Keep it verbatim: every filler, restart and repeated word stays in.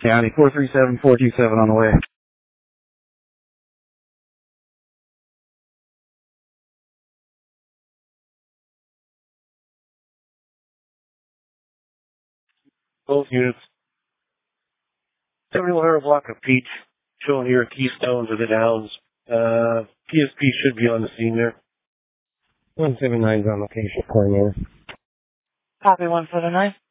County, four three seven, four two seven on the way. Both units. seventy-one hundred block of Peach, showing here Keystone to the Downs. Uh, P S P should be on the scene there. one seventy-nine is on location, coordinator. Copy one seven nine.